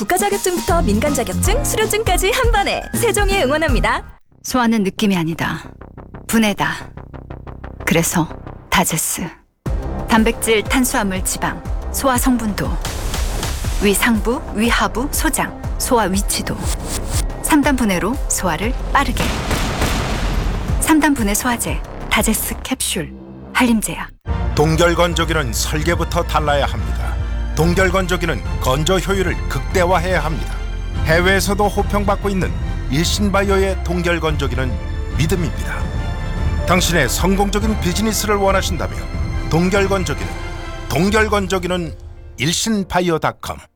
국가 자격증부터 민간 자격증, 수료증까지 한 번에 세종이 응원합니다. 소화는 느낌이 아니다. 분해다. 그래서 다제스. 단백질, 탄수화물, 지방, 소화 성분도, 위 상부, 위 하부, 소장, 소화 위치도. 3단 분해로 소화를 빠르게. 3단 분해 소화제, 다제스 캡슐, 한림제약. 동결건조기는 설계부터 달라야 합니다. 동결건조기는 건조 효율을 극대화해야 합니다. 해외에서도 호평받고 있는 일신바이오의 동결건조기는 믿음입니다. 당신의 성공적인 비즈니스를 원하신다면 동결건조기는 일신바이오닷컴